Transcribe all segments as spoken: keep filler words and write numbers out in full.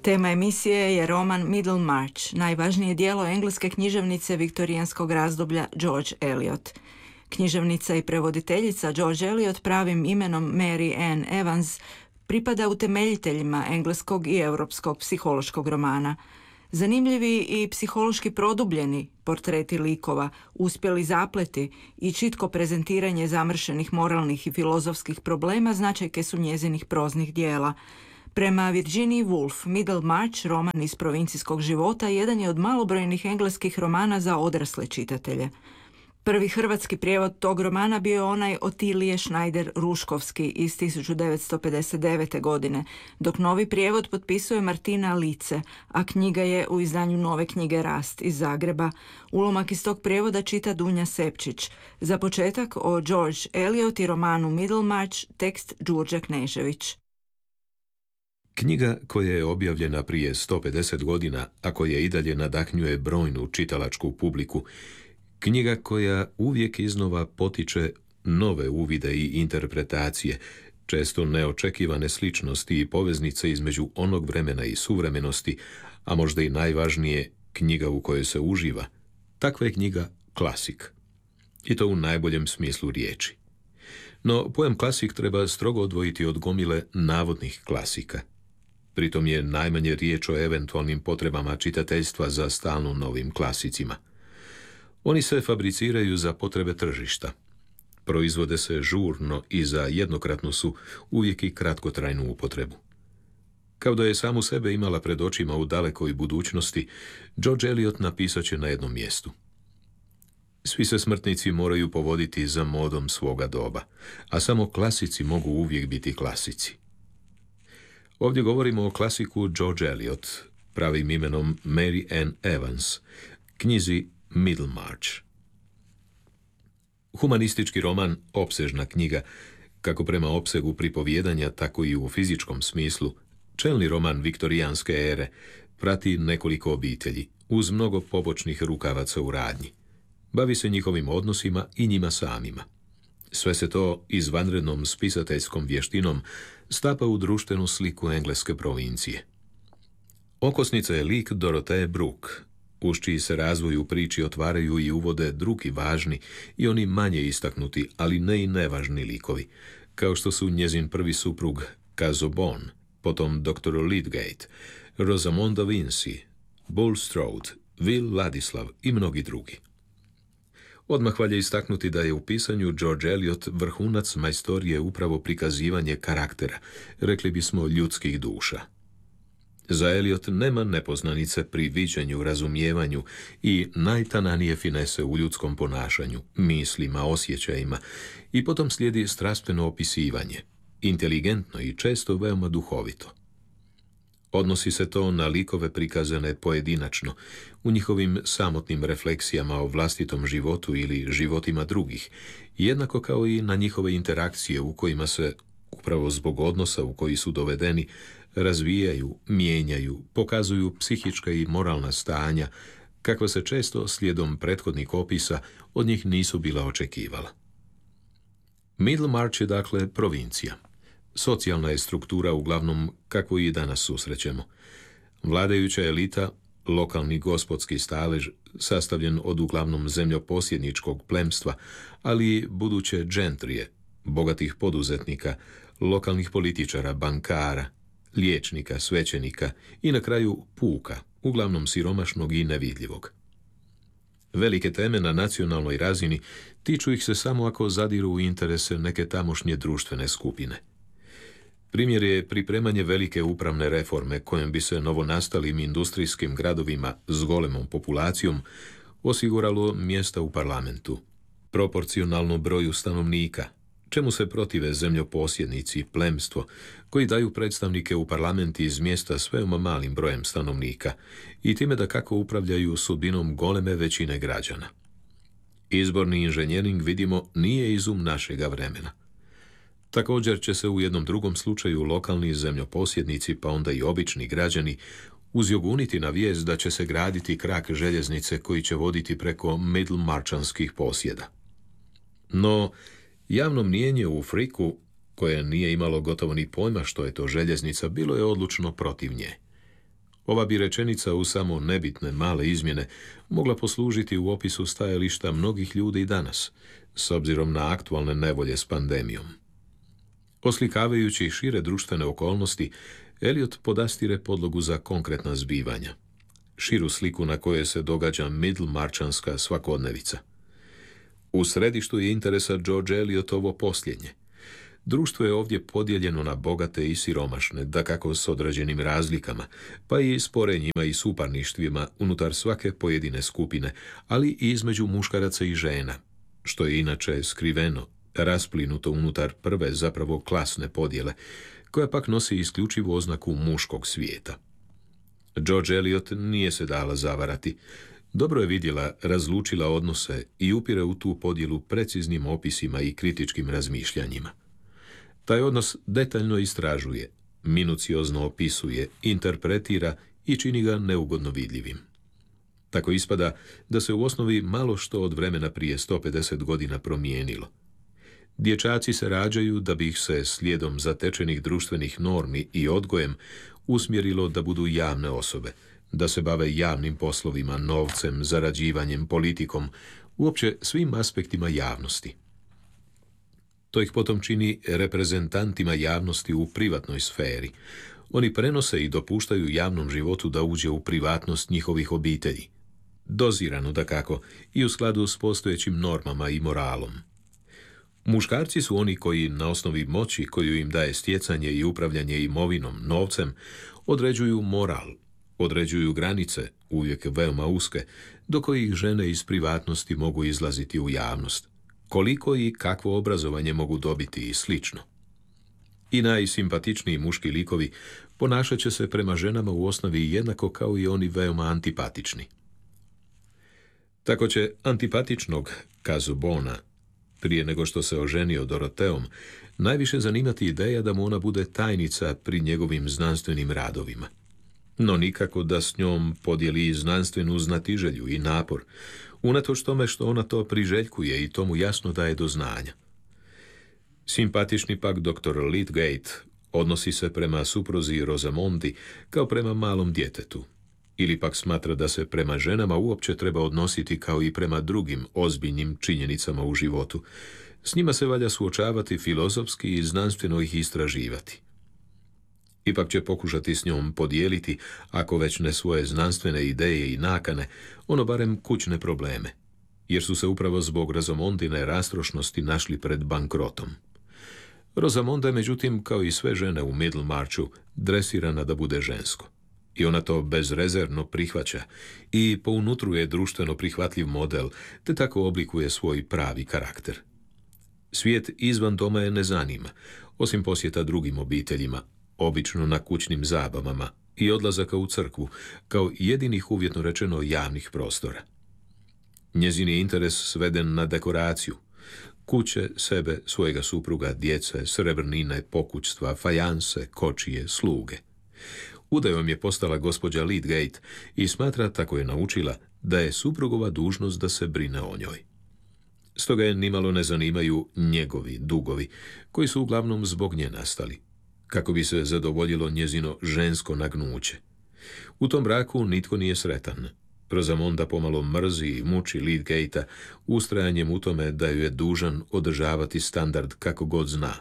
Tema emisije je roman Middlemarch, najvažnije djelo engleske književnice viktorijanskog razdoblja George Eliot. Književnica i prevoditeljica George Eliot, pravim imenom Mary Ann Evans, pripada utemeljiteljima engleskog i europskog psihološkog romana. Zanimljivi i psihološki produbljeni portreti likova, uspjeli zapleti i čitko prezentiranje zamršenih moralnih i filozofskih problema značajke su njezinih proznih dijela. Prema Virginia Woolf, Middlemarch, roman iz provincijskog života, jedan je od malobrojnih engleskih romana za odrasle čitatelje. Prvi hrvatski prijevod tog romana bio je onaj Otilije Schneider-Ruškovski iz tisuću devetsto pedeset devete. godine, dok novi prijevod potpisuje Martina Lice, a knjiga je u izdanju Nove knjige Rast iz Zagreba. Ulomak iz tog prijevoda čita Dunja Sepčić. Za početak o George Eliot i romanu Middlemarch, tekst Đurđa Knežević. Knjiga koja je objavljena prije sto pedeset godina, a koja i dalje nadahnjuje brojnu čitalačku publiku, knjiga koja uvijek iznova potiče nove uvide i interpretacije, često neočekivane sličnosti i poveznice između onog vremena i suvremenosti, a možda i najvažnije, knjiga u kojoj se uživa. Takva je knjiga klasik. I to u najboljem smislu riječi. No, pojam klasik treba strogo odvojiti od gomile navodnih klasika. Pritom je najmanje riječ o eventualnim potrebama čitateljstva za stalno novim klasicima. Oni se fabriciraju za potrebe tržišta. Proizvode se žurno i za jednokratnu su uvijek i kratkotrajnu upotrebu. Kao da je samu sebe imala pred očima u dalekoj budućnosti, George Eliot napisat će na jednom mjestu. Svi se smrtnici moraju povoditi za modom svoga doba, a samo klasici mogu uvijek biti klasici. Ovdje govorimo o klasiku George Eliot, pravim imenom Mary Ann Evans, knjizi Middlemarch. Humanistički roman, opsežna knjiga, kako prema opsegu pripovijedanja, tako i u fizičkom smislu, čelni roman viktorijanske ere, prati nekoliko obitelji, uz mnogo pobočnih rukavaca u radnji. Bavi se njihovim odnosima i njima samima. Sve se to izvanrednom spisateljskom vještinom stapa u društvenu sliku engleske provincije. Okosnica je lik Dorothee Brooke, uz čiji se razvoj u priči otvaraju i uvode drugi važni i oni manje istaknuti, ali ne i nevažni likovi, kao što su njezin prvi suprug Casaubon, potom doktor Lydgate, Rosamonda Vinci, Bulstrode, Will Ladislav i mnogi drugi. Odmah valja istaknuti da je u pisanju George Eliot vrhunac majstorije upravo prikazivanje karaktera, rekli bismo ljudskih duša. Za Eliot nema nepoznanice pri viđenju, razumijevanju i najtananije finese u ljudskom ponašanju, mislima, osjećajima i potom slijedi strastveno opisivanje, inteligentno i često veoma duhovito. Odnosi se to na likove prikazane pojedinačno, u njihovim samotnim refleksijama o vlastitom životu ili životima drugih, jednako kao i na njihove interakcije u kojima se, upravo zbog odnosa u koji su dovedeni, razvijaju, mijenjaju, pokazuju psihička i moralna stanja, kakva se često slijedom prethodnih opisa od njih nisu bila očekivala. Middlemarch je dakle provincija. Socijalna je struktura uglavnom kakvu i danas susrećemo. Vladajuća elita, lokalni gospodski stalež, sastavljen od uglavnom zemljoposjedničkog plemstva, ali i buduće džentrije, bogatih poduzetnika, lokalnih političara, bankara, liječnika, svećenika i na kraju puka, uglavnom siromašnog i nevidljivog. Velike teme na nacionalnoj razini tiču ih se samo ako zadiru u interese neke tamošnje društvene skupine. Primjer je pripremanje velike upravne reforme kojom bi se novonastalim industrijskim gradovima s golemom populacijom osiguralo mjesta u parlamentu, proporcionalno broju stanovnika, čemu se protive zemljoposjednici, plemstvo, koji daju predstavnike u parlament iz mjesta s veoma malim brojem stanovnika i time da kako upravljaju sudbinom goleme većine građana. Izborni inženjering, vidimo, nije izum našega vremena. Također će se u jednom drugom slučaju lokalni zemljoposjednici, pa onda i obični građani, uzjoguniti na vijest da će se graditi krak željeznice koji će voditi preko Middlemarchanskih posjeda. No, javno mnijenje u Friku, koje nije imalo gotovo ni pojma što je to željeznica, bilo je odlučno protiv nje. Ova bi rečenica u samo nebitne male izmjene mogla poslužiti u opisu stajališta mnogih ljudi i danas, s obzirom na aktualne nevolje s pandemijom. Oslikavajući šire društvene okolnosti, Eliot podastire podlogu za konkretna zbivanja, širu sliku na kojoj se događa Middlemarčanska svakodnevica. U središtu je interesa George Eliotovo posljednje. Društvo je ovdje podijeljeno na bogate i siromašne, dakako s određenim razlikama, pa i sporenjima i suparništvima unutar svake pojedine skupine, ali i između muškaraca i žena, što je inače skriveno, rasplinuto unutar prve zapravo klasne podjele, koja pak nosi isključivu oznaku muškog svijeta. George Eliot nije se dala zavarati. Dobro je vidjela, razlučila odnose i upire u tu podjelu preciznim opisima i kritičkim razmišljanjima. Taj odnos detaljno istražuje, minuciozno opisuje, interpretira i čini ga neugodno vidljivim. Tako ispada da se u osnovi malo što od vremena prije sto pedeset godina promijenilo. Dječaci se rađaju da bi ih se slijedom zatečenih društvenih normi i odgojem usmjerilo da budu javne osobe, da se bave javnim poslovima, novcem, zarađivanjem, politikom, uopće svim aspektima javnosti. To ih potom čini reprezentantima javnosti u privatnoj sferi. Oni prenose i dopuštaju javnom životu da uđe u privatnost njihovih obitelji. Dozirano, dakako, i u skladu s postojećim normama i moralom. Muškarci su oni koji, na osnovi moći koju im daje stjecanje i upravljanje imovinom, novcem, određuju moral, određuju granice, uvijek veoma uske, do kojih žene iz privatnosti mogu izlaziti u javnost, koliko i kakvo obrazovanje mogu dobiti i slično. I najsimpatičniji muški likovi ponašat će se prema ženama u osnovi jednako kao i oni veoma antipatični. Tako će antipatičnog Kazubona, prije nego što se oženio Doroteom, najviše zanimati ideja da mu ona bude tajnica pri njegovim znanstvenim radovima. No nikako da s njom podijeli znanstvenu znatiželju i napor, unatoč tome što ona to priželjkuje i to mu jasno daje do znanja. Simpatični pak doktor Lydgate odnosi se prema supruzi Rosamondi kao prema malom djetetu, ili pak smatra da se prema ženama uopće treba odnositi kao i prema drugim ozbiljnim činjenicama u životu. S njima se valja suočavati filozofski i znanstveno ih istraživati. Ipak će pokušati s njom podijeliti, ako već ne svoje znanstvene ideje i nakane, ono barem kućne probleme, jer su se upravo zbog Rosamondine rastrošnosti našli pred bankrotom. Rosamonda je, međutim, kao i sve žene u Middlemarchu, dresirana da bude žensko. I ona to bezrezervno prihvaća i po unutru je društveno prihvatljiv model, te tako oblikuje svoj pravi karakter. Svijet izvan doma je ne zanima, osim posjeta drugim obiteljima, obično na kućnim zabavama i odlazaka u crkvu, kao jedinih uvjetno rečeno javnih prostora. Njezin je interes sveden na dekoraciju, kuće, sebe, svojega supruga, djece, srebrnine, pokućstva, fajanse, kočije, sluge. Udajom je postala gospođa Lydgate i smatra, tako je naučila, da je suprugova dužnost da se brine o njoj. Stoga je nimalo ne zanimaju njegovi dugovi, koji su uglavnom zbog nje nastali, kako bi se zadovoljilo njezino žensko nagnuće. U tom braku nitko nije sretan. Rosamonda pomalo mrzi i muči Lydgatea ustrajanjem u tome da ju je dužan održavati standard kako god zna.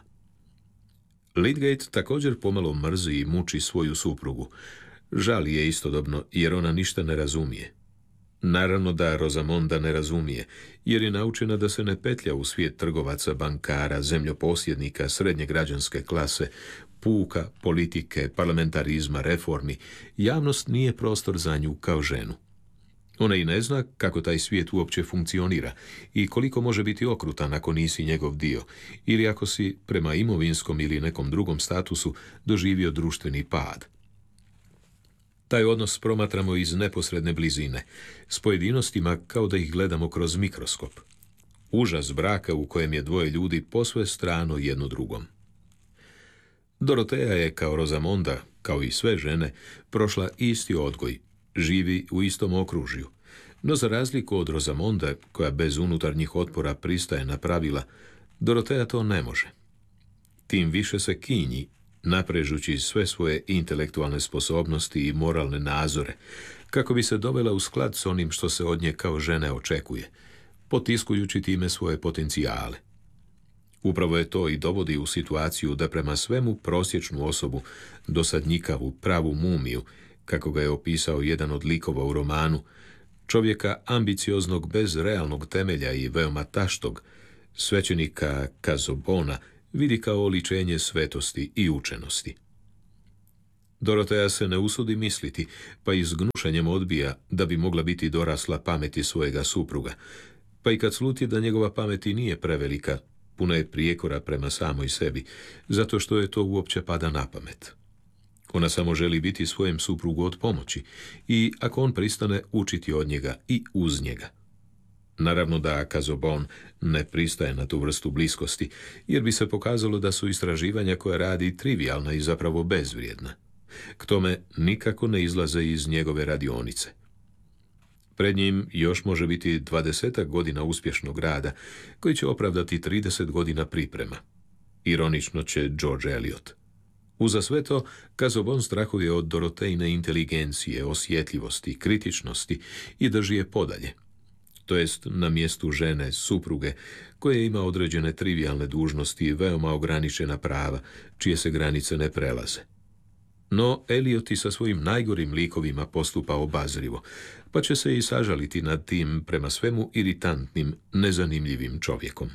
Lydgate također pomalo mrzi i muči svoju suprugu. Žali je istodobno jer ona ništa ne razumije. Naravno da Rosamonda ne razumije, jer je naučena da se ne petlja u svijet trgovaca, bankara, zemljoposjednika, srednje građanske klase, puka, politike, parlamentarizma, reformi. Javnost nije prostor za nju kao ženu. Ona i ne zna kako taj svijet uopće funkcionira i koliko može biti okrutan ako nisi njegov dio, ili ako si prema imovinskom ili nekom drugom statusu doživio društveni pad. Taj odnos promatramo iz neposredne blizine, s pojedinostima kao da ih gledamo kroz mikroskop. Užas braka u kojem je dvoje ljudi posve strano jedno drugom. Dorotea je, kao Rosamonda, kao i sve žene, prošla isti odgoj, živi u istom okružju, no za razliku od Rosamonde, koja bez unutarnjih otpora pristaje na pravila, Dorotea to ne može. Tim više se kinji, naprežući sve svoje intelektualne sposobnosti i moralne nazore, kako bi se dovela u sklad s onim što se od nje kao žene očekuje, potiskujući time svoje potencijale. Upravo je to i dovodi u situaciju da prema svemu prosječnu osobu, dosadnjikavu, pravu mumiju, kako ga je opisao jedan od likova u romanu, čovjeka ambicioznog bez realnog temelja i veoma taštog, svećenika Kazobona, vidi kao oličenje svetosti i učenosti. Dorotea se ne usudi misliti, pa i s gnušanjem odbija da bi mogla biti dorasla pameti svojega supruga, pa i kad sluti da njegova pamet i nije prevelika, puna je prijekora prema samoj sebi, zato što je to uopće pada na pamet. Ona samo želi biti svojem suprugu od pomoći i, ako on pristane, učiti od njega i uz njega. Naravno da Kazobon ne pristaje na tu vrstu bliskosti, jer bi se pokazalo da su istraživanja koja radi trivijalna i zapravo bezvrijedna. K tome nikako ne izlaze iz njegove radionice. Pred njim još može biti dvadesetak godina uspješnog rada, koji će opravdati trideset godina priprema. Ironično će George Eliot. Uza sve to, Kazobon strahuje od Dorotejne inteligencije, osjetljivosti, kritičnosti i drži je podalje. To jest na mjestu žene, supruge, koje ima određene trivijalne dužnosti i veoma ograničena prava, čije se granice ne prelaze. No, Eliot i sa svojim najgorim likovima postupa obazrivo, pa će se i sažaliti nad tim prema svemu iritantnim, nezanimljivim čovjekom.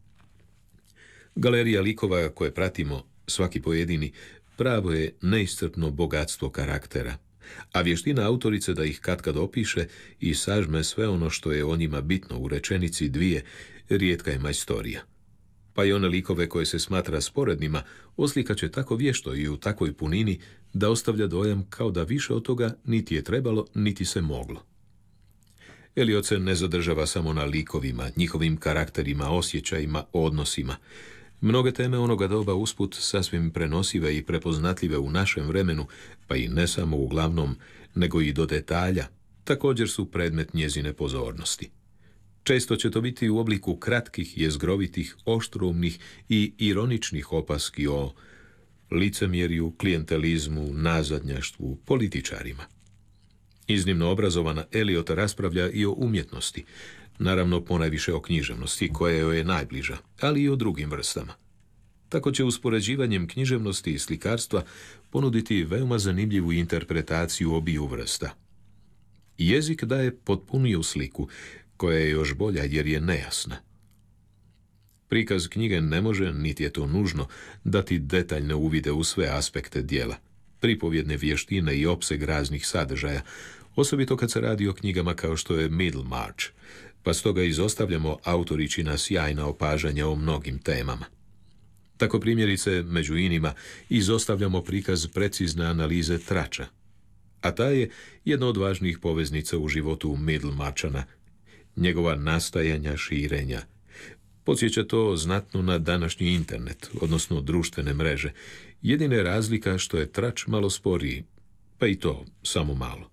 Galerija likova koje pratimo, svaki pojedini, pravo je neiscrpno bogatstvo karaktera, a vještina autorice da ih katkad opiše i sažme sve ono što je o njima bitno u rečenici dvije, rijetka je majstorija. Pa i one likove koje se smatra sporednima oslika će tako vješto i u takvoj punini da ostavlja dojam kao da više od toga niti je trebalo, niti se moglo. Eliot se ne zadržava samo na likovima, njihovim karakterima, osjećajima, odnosima. Mnoge teme onoga doba usput sasvim prenosive i prepoznatljive u našem vremenu, pa i ne samo uglavnom, nego i do detalja, također su predmet njezine pozornosti. Često će to biti u obliku kratkih, jezgrovitih, oštroumnih i ironičnih opaski o licemjerju, klijentelizmu, nazadnjaštvu, političarima. Iznimno obrazovana Eliot raspravlja i o umjetnosti, naravno ponajviše o književnosti koja joj je najbliža, ali i o drugim vrstama. Tako će uspoređivanjem književnosti i slikarstva ponuditi veoma zanimljivu interpretaciju obiju vrsta. Jezik daje potpuniju sliku, koja je još bolja jer je nejasna. Prikaz knjige ne može, niti je to nužno, dati detaljne uvide u sve aspekte dijela, pripovjedne vještine i opseg raznih sadržaja, osobito kad se radi o knjigama kao što je Middlemarch, pa stoga izostavljamo autoričina sjajna opažanja o mnogim temama. Tako primjerice, među inima, izostavljamo prikaz precizne analize trača, a ta je jedna od važnijih poveznica u životu Middlemarchana, njegova nastajanja, širenja. Podsjeća to znatno na današnji internet, odnosno društvene mreže. Jedina je razlika što je trač malo sporiji, pa i to samo malo.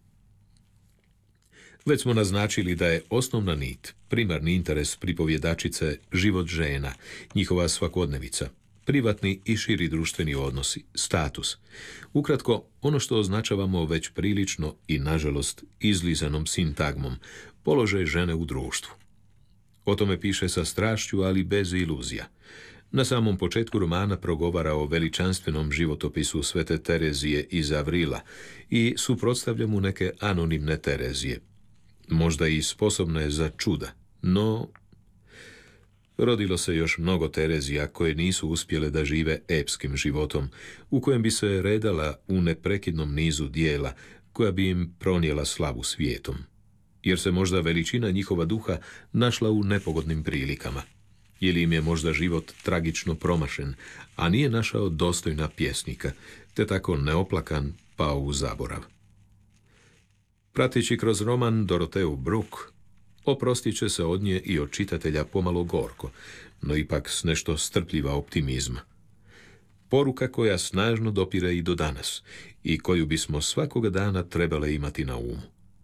Već smo naznačili da je osnovna nit, primarni interes pripovjedačice život žena, njihova svakodnevica, privatni i širi društveni odnosi, status. Ukratko, ono što označavamo već prilično i, nažalost, izlizanom sintagmom, položaj žene u društvu. O tome piše sa strašću, ali bez iluzija. Na samom početku romana progovara o veličanstvenom životopisu Svete Terezije iz Avrila i suprotstavlja mu neke anonimne Terezije. Možda i sposobne za čuda, no rodilo se još mnogo Terezija koje nisu uspjele da žive epskim životom, u kojem bi se redala u neprekidnom nizu dijela koja bi im pronijela slavu svijetom, jer se možda veličina njihova duha našla u nepogodnim prilikama, ili im je možda život tragično promašen, a nije našao dostojna pjesnika, te tako neoplakan pao u zaborav. Prateći kroz roman Doroteu Brooke, oprostit će se od nje i od čitatelja pomalo gorko, no ipak s nešto strpljiva optimizma. Poruka koja snažno dopire i do danas i koju bismo svakoga dana trebale imati na umu.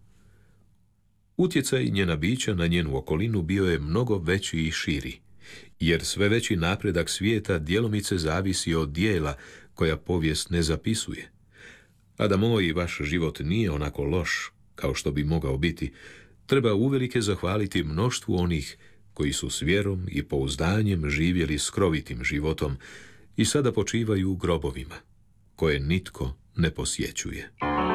Utjecaj njena bića na njenu okolinu bio je mnogo veći i širi, jer sve veći napredak svijeta djelomice zavisi od dijela koja povijest ne zapisuje. A da moj i vaš život nije onako loš kao što bi mogao biti, treba uvelike zahvaliti mnoštvu onih koji su s vjerom i pouzdanjem živjeli skrovitim životom i sada počivaju u grobovima, koje nitko ne posjećuje.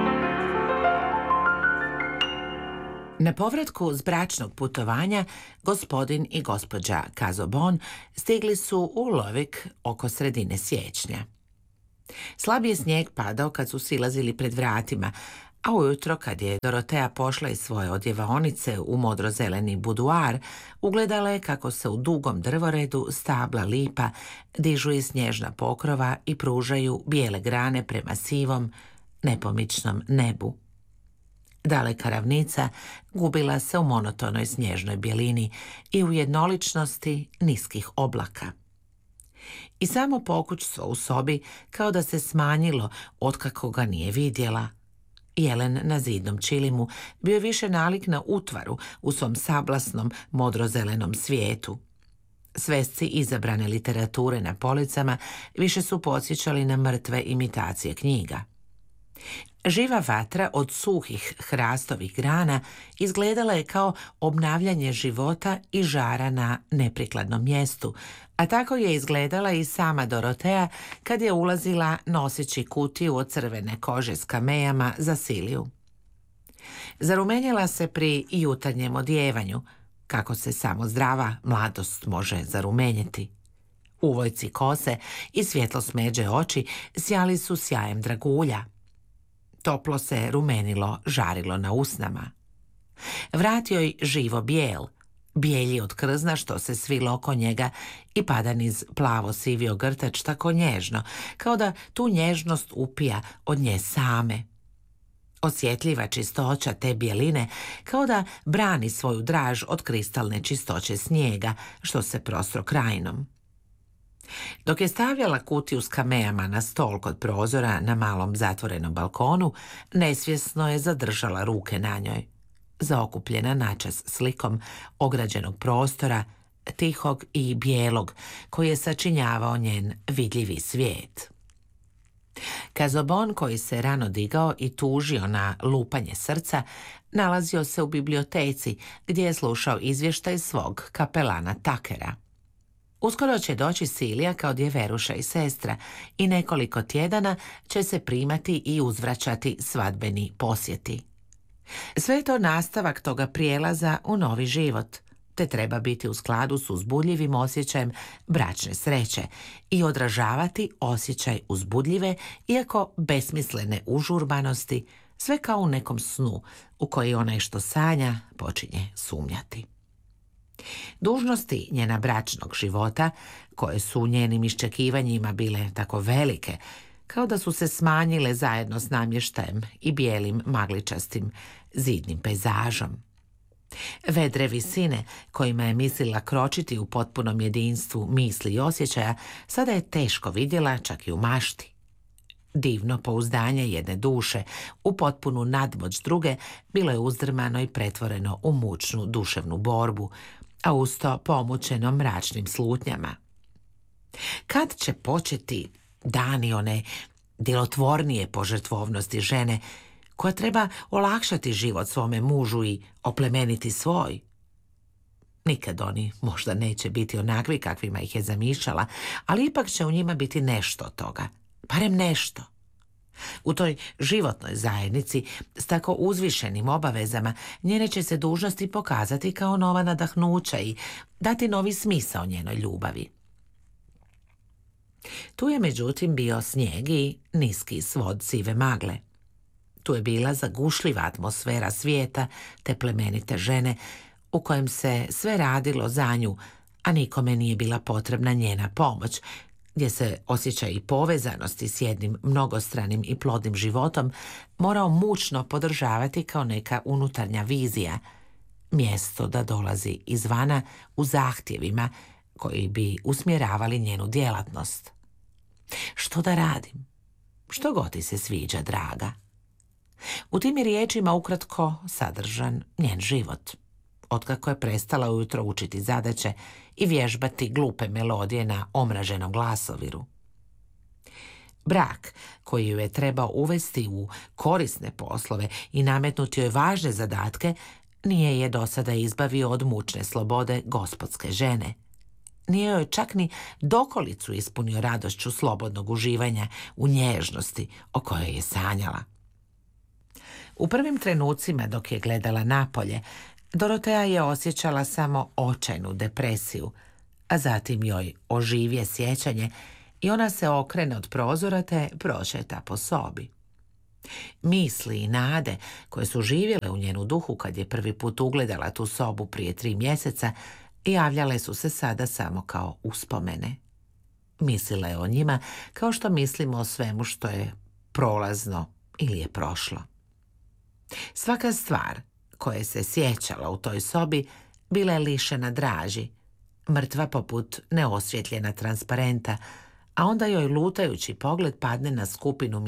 Na povratku s bračnog putovanja, gospodin i gospođa Casaubon stigli su u Lovik oko sredine siječnja. Slab je snijeg padao kad su silazili pred vratima, a ujutro kad je Dorotea pošla iz svoje odjevaonice u modrozeleni buduar, ugledala je kako se u dugom drvoredu stabla lipa dižu iz snježna pokrova i pružaju bijele grane prema sivom, nepomičnom nebu. Daleka ravnica gubila se u monotonoj snježnoj bjelini i u jednoličnosti niskih oblaka. I samo pokućstvo u sobi kao da se smanjilo otkako ga nije vidjela. Jelen na zidnom čilimu bio je više nalik na utvaru u svom sablasnom modrozelenom svijetu. Svesci izabrane literature na policama više su podsjećali na mrtve imitacije knjiga. Živa vatra od suhih hrastovih grana izgledala je kao obnavljanje života i žara na neprikladnom mjestu, a tako je izgledala i sama Dorotea kad je ulazila noseći kutiju od crvene kože s kamejama za Siliju. Zarumenjala se pri jutarnjem odjevanju, kako se samo zdrava mladost može zarumenjeti. Uvojci kose i svjetlo smeđe oči sjali su sjajem dragulja. Toplo se rumenilo žarilo na usnama. Vrat joj živo bijel, bijelji od krzna što se svilo oko njega i pada niz plavo sivio grtač tako nježno, kao da tu nježnost upija od nje same. Osjetljiva čistoća te bijeline kao da brani svoju draž od kristalne čistoće snijega što se prostro krajnom. Dok je stavljala kutiju s kamejama na stol kod prozora na malom zatvorenom balkonu, nesvjesno je zadržala ruke na njoj, zaokupljena načas slikom ograđenog prostora, tihog i bijelog, koji je sačinjavao njen vidljivi svijet. Casaubon, koji se rano digao i tužio na lupanje srca, nalazio se u biblioteci gdje je slušao izvještaj svog kapelana Takera. Uskoro će doći Silija kao djeveruša i sestra i nekoliko tjedana će se primati i uzvraćati svadbeni posjeti. Sve je to nastavak toga prijelaza u novi život, te treba biti u skladu s uzbudljivim osjećajem bračne sreće i odražavati osjećaj uzbudljive, iako besmislene užurbanosti, sve kao u nekom snu u koji onaj što sanja počinje sumnjati. Dužnosti njena bračnog života, koje su u njenim iščekivanjima bile tako velike, kao da su se smanjile zajedno s namještajem i bijelim magličastim zidnim pejzažom. Vedre visine, kojima je mislila kročiti u potpunom jedinstvu misli i osjećaja, sada je teško vidjela čak i u mašti. Divno pouzdanje jedne duše u potpunu nadmoć druge bilo je uzdrmano i pretvoreno u mučnu duševnu borbu, a usto pomućeno mračnim slutnjama. Kad će početi dani one djelotvornije požrtvovnosti žene, koja treba olakšati život svome mužu i oplemeniti svoj? Nikad oni možda neće biti onakvi kakvima ih je zamišljala, ali ipak će u njima biti nešto od toga, barem nešto. U toj životnoj zajednici s tako uzvišenim obavezama njene će se dužnosti pokazati kao nova nadahnuća i dati novi smisao njenoj ljubavi. Tu je međutim bio snijeg i niski svod sive magle. Tu je bila zagušljiva atmosfera svijeta te plemenite žene u kojem se sve radilo za nju, a nikome nije bila potrebna njena pomoć, gdje se osjećaj i povezanosti s jednim mnogostranim i plodnim životom morao mučno podržavati kao neka unutarnja vizija, mjesto da dolazi izvana u zahtjevima koji bi usmjeravali njenu djelatnost. Što da radim? Što god ti se sviđa, draga? U tim je riječima ukratko sadržan njen život, otkako je prestala ujutro učiti zadaće i vježbati glupe melodije na omraženom glasoviru. Brak, koji ju je trebao uvesti u korisne poslove i nametnuti joj važne zadatke, nije je do sada izbavio od mučne slobode gospodske žene. Nije joj čak ni dokolicu ispunio radošću slobodnog uživanja u nježnosti o kojoj je sanjala. U prvim trenucima dok je gledala napolje, Dorotea je osjećala samo očajnu depresiju, a zatim joj oživje sjećanje i ona se okrene od prozora te prošeta po sobi. Misli i nade koje su živjele u njenu duhu kad je prvi put ugledala tu sobu prije tri mjeseca, javljale su se sada samo kao uspomene. Mislila je o njima kao što mislimo o svemu što je prolazno ili je prošlo. Svaka stvar koje se sjećala u toj sobi bila je lišena draži, mrtva poput neosvjetljena transparenta, a onda joj lutajući pogled padne na skupinu